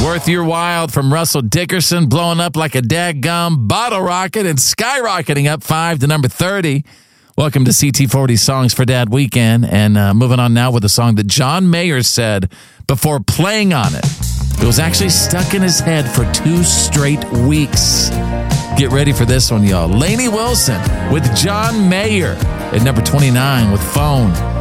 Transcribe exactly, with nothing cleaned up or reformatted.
Worth Your While from Russell Dickerson, blowing up like a daggum bottle rocket and skyrocketing up five to number thirty. Welcome to C T forty Songs for Dad Weekend. And uh, moving on now with a song that John Mayer said before playing on it. It was actually stuck in his head for two straight weeks. Get ready for this one, y'all. Lainey Wilson with John Mayer at number twenty-nine with Phone.